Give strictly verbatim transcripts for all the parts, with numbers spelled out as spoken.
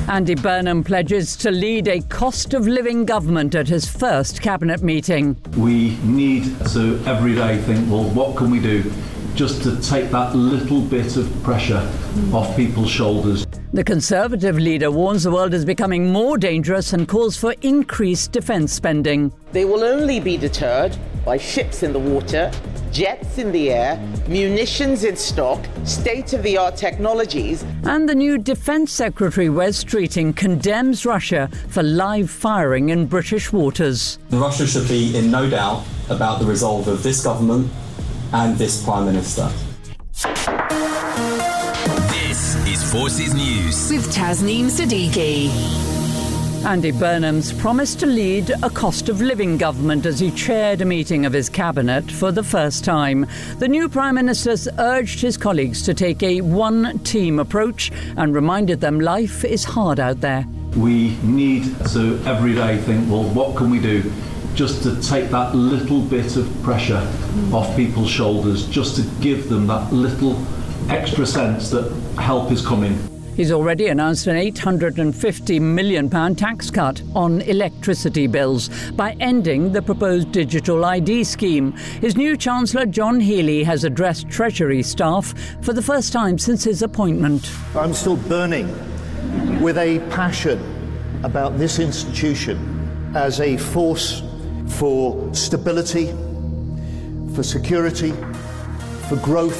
Andy Burnham pledges to lead a cost-of-living government at his first cabinet meeting. We need to every day think, well, what can we do just to take that little bit of pressure off people's shoulders? The Conservative leader warns the world is becoming more dangerous and calls for increased defence spending. They will only be deterred by ships in the water, jets in the air, munitions in stock, state-of-the-art technologies. And the new Defence Secretary, Wes Streeting, condemns Russia for live firing in British waters. Russia should be in no doubt about the resolve of this government and this Prime Minister. This is Forces News with Tasneem Siddiqui. Andy Burnham's promised to lead a cost-of-living government as he chaired a meeting of his cabinet for the first time. The new Prime Minister's urged his colleagues to take a one-team approach and reminded them life is hard out there. We need to every day think, well, what can we do just to take that little bit of pressure off people's shoulders, just to give them that little extra sense that help is coming. He's already announced an eight hundred fifty million pounds tax cut on electricity bills by ending the proposed digital I D scheme. His new Chancellor, John Healey, has addressed Treasury staff for the first time since his appointment. I'm still burning with a passion about this institution as a force for stability, for security, for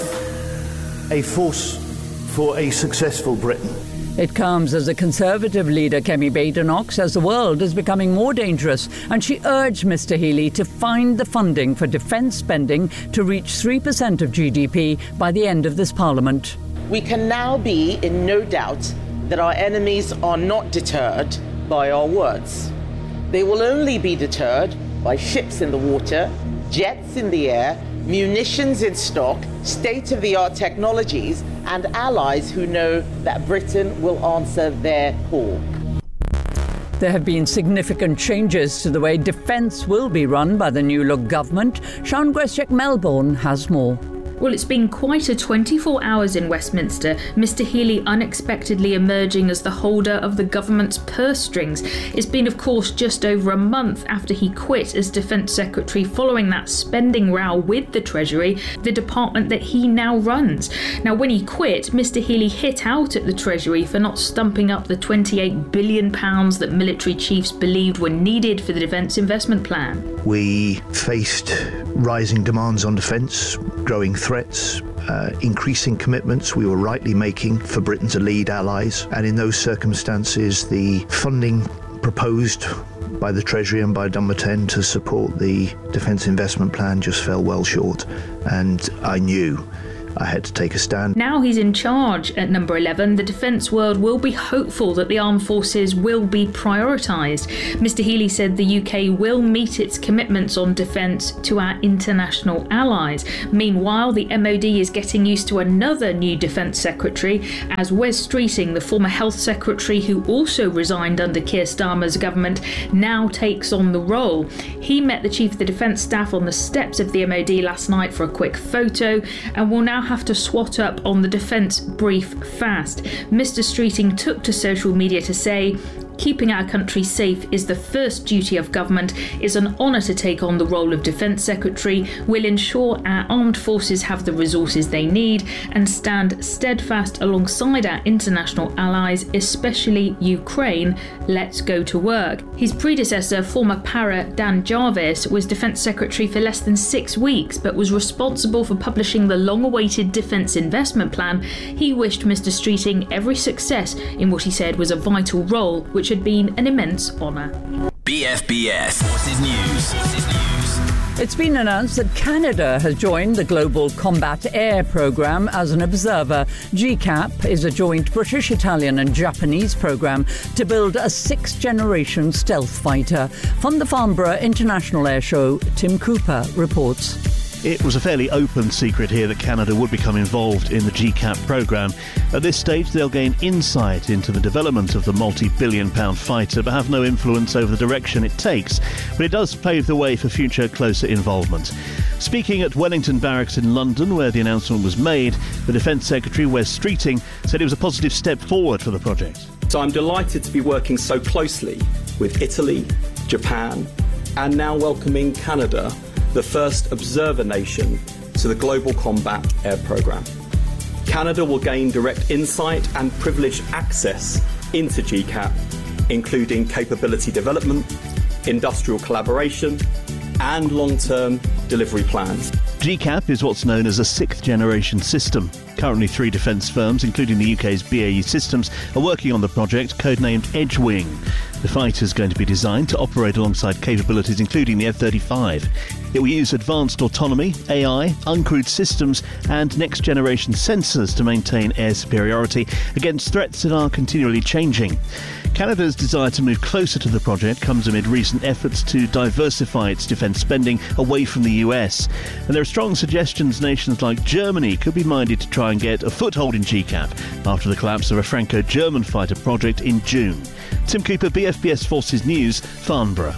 growth, a force for a successful Britain. It comes as the Conservative leader, Kemi Badenoch, says the world is becoming more dangerous, and she urged Mr Healey to find the funding for defence spending to reach three percent of G D P by the end of this Parliament. We can now be in no doubt that our enemies are not deterred by our words. They will only be deterred by ships in the water, jets in the air, munitions in stock, state-of-the-art technologies, and allies who know that Britain will answer their call. There have been significant changes to the way defence will be run by the New Look government. Sian Gwesiek Melbourne has more. Well, it's been quite a twenty-four hours in Westminster, Mr Healey unexpectedly emerging as the holder of the government's purse strings. It's been, of course, just over a month after he quit as Defence Secretary following that spending row with the Treasury, the department that he now runs. Now, when he quit, Mr Healey hit out at the Treasury for not stumping up the twenty-eight billion pounds that military chiefs believed were needed for the Defence Investment Plan. We faced rising demands on defence, growing threats, uh, increasing commitments we were rightly making for Britain to lead allies, and in those circumstances the funding proposed by the Treasury and by Dunbarton to support the Defence Investment Plan just fell well short, and I knew I had to take a stand. Now he's in charge at number eleven, the defence world will be hopeful that the armed forces will be prioritised. Mr Healey said the U K will meet its commitments on defence to our international allies. Meanwhile, the M O D is getting used to another new Defence Secretary, as Wes Streeting, the former Health Secretary who also resigned under Keir Starmer's government, now takes on the role. He met the Chief of the Defence Staff on the steps of the M O D last night for a quick photo and will now have to swat up on the defence brief fast. Mr Streeting took to social media to say, "Keeping our country safe is the first duty of government. It's an honour to take on the role of Defence Secretary. We'll ensure our armed forces have the resources they need and stand steadfast alongside our international allies, especially Ukraine. Let's go to work." His predecessor, former Para Dan Jarvis, was Defence Secretary for less than six weeks but was responsible for publishing the long-awaited Defence Investment Plan. He wished Mr Streeting every success in what he said was a vital role, which had been an immense honour. B F B S Forces News. Forces News. It's been announced that Canada has joined the Global Combat Air Programme as an observer. G CAP is a joint British, Italian and Japanese programme to build a sixth-generation stealth fighter. From the Farnborough International Air Show, Tim Cooper reports. It was a fairly open secret here that Canada would become involved in the G CAP programme. At this stage, they'll gain insight into the development of the multi-billion pound fighter, but have no influence over the direction it takes. But it does pave the way for future closer involvement. Speaking at Wellington Barracks in London, where the announcement was made, the Defence Secretary, Wes Streeting, said it was a positive step forward for the project. So I'm delighted to be working so closely with Italy, Japan, and now welcoming Canada, the first observer nation to the Global Combat Air Programme. Canada will gain direct insight and privileged access into G CAP, including capability development, industrial collaboration, and long-term delivery plans. G CAP is what's known as a sixth-generation system. Currently, three defence firms, including the U K's B A E Systems, are working on the project, codenamed Edgewing. The fighter is going to be designed to operate alongside capabilities including the F thirty-five. It will use advanced autonomy, A I, uncrewed systems and next-generation sensors to maintain air superiority against threats that are continually changing. Canada's desire to move closer to the project comes amid recent efforts to diversify its defence spending away from the U S. And there are strong suggestions nations like Germany could be minded to try and get a foothold in G CAP after the collapse of a Franco-German fighter project in June. Tim Cooper, B F B S Forces News, Farnborough.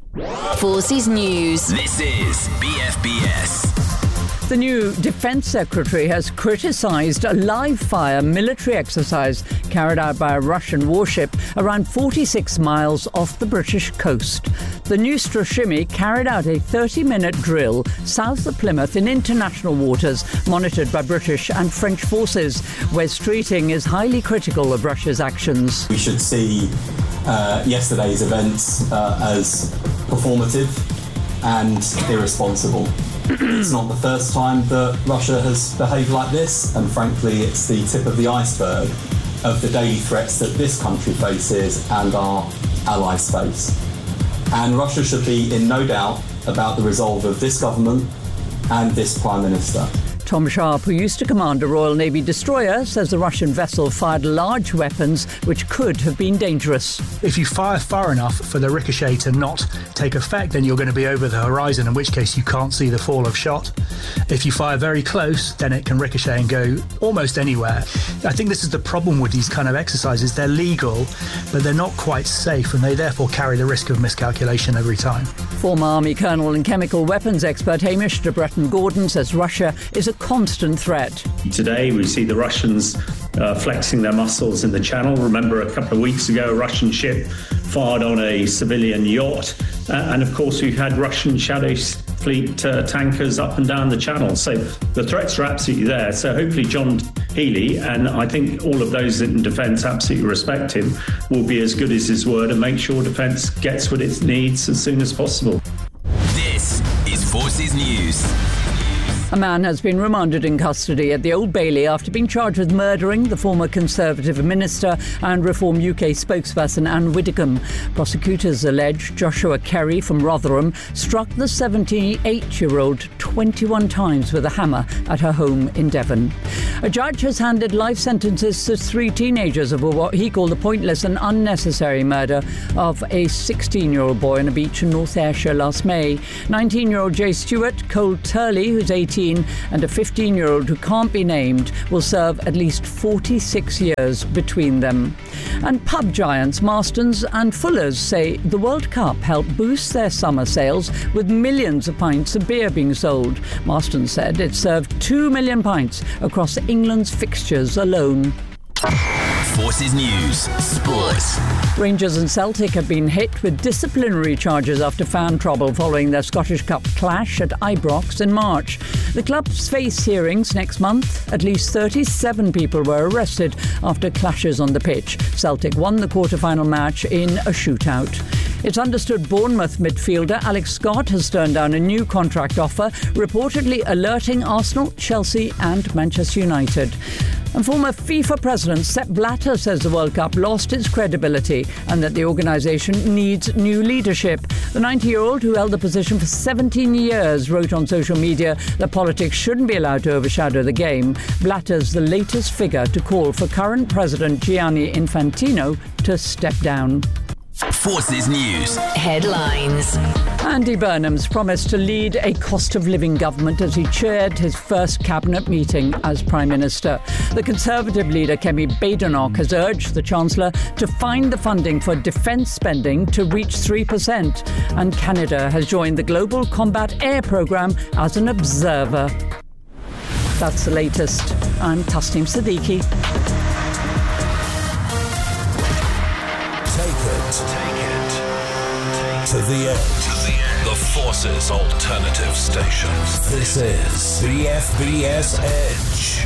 Forces News. This is B F B S. The new Defence Secretary has criticised a live-fire military exercise carried out by a Russian warship around forty-six miles off the British coast. The Nusra Shimi carried out a thirty-minute drill south of Plymouth in international waters monitored by British and French forces. Wes Streeting is highly critical of Russia's actions. We should see uh, yesterday's events uh, as performative and irresponsible. It's not the first time that Russia has behaved like this, and frankly, it's the tip of the iceberg of the daily threats that this country faces and our allies face. And Russia should be in no doubt about the resolve of this government and this Prime Minister. Tom Sharp, who used to command a Royal Navy destroyer, says the Russian vessel fired large weapons which could have been dangerous. If you fire far enough for the ricochet to not take effect, then you're going to be over the horizon, in which case you can't see the fall of shot. If you fire very close, then it can ricochet and go almost anywhere. I think this is the problem with these kind of exercises. They're legal, but they're not quite safe, and they therefore carry the risk of miscalculation every time. Former Army Colonel and chemical weapons expert Hamish de Bretton-Gordon says Russia is a constant threat. Today we see the Russians uh, flexing their muscles in the Channel. Remember a couple of weeks ago a Russian ship fired on a civilian yacht, uh, and of course we've had Russian Shadow Fleet uh, tankers up and down the Channel. So the threats are absolutely there. So hopefully John Healey, and I think all of those in defence absolutely respect him, will be as good as his word and make sure defence gets what it needs as soon as possible. This is Forces News. A man has been remanded in custody at the Old Bailey after being charged with murdering the former Conservative minister and Reform U K spokesperson Anne Widdecombe. Prosecutors allege Joshua Kerry from Rotherham struck the seventy-eight-year-old twenty-one times with a hammer at her home in Devon. A judge has handed life sentences to three teenagers over what he called the pointless and unnecessary murder of a sixteen-year-old boy on a beach in North Ayrshire last May. nineteen-year-old Jay Stewart, Cole Turley, who's eighteen, and a fifteen-year-old who can't be named will serve at least forty-six years between them. And pub giants Marston's and Fuller's say the World Cup helped boost their summer sales with millions of pints of beer being sold. Marston's said it served two million pints across England's fixtures alone. Forces News Sports. Rangers and Celtic have been hit with disciplinary charges after fan trouble following their Scottish Cup clash at Ibrox in March. The clubs face hearings next month. At least thirty-seven people were arrested after clashes on the pitch. Celtic won the quarter-final match in a shootout. It's understood Bournemouth midfielder Alex Scott has turned down a new contract offer, reportedly alerting Arsenal, Chelsea and Manchester United. And former FIFA President Sepp Blatter says the World Cup lost its credibility and that the organisation needs new leadership. The ninety-year-old, who held the position for seventeen years, wrote on social media that politics shouldn't be allowed to overshadow the game. Blatter's the latest figure to call for current President Gianni Infantino to step down. Forces News. Headlines. Andy Burnham's promised to lead a cost of living government as he chaired his first cabinet meeting as Prime Minister. The Conservative leader Kemi Badenoch has urged the Chancellor to find the funding for defence spending to reach three percent. And Canada has joined the Global Combat Air Programme as an observer. That's the latest. I'm Tasneem Siddiqui. Take it. Take it. To the edge. To the edge. The Forces Alternative Station. This is B F B S Edge.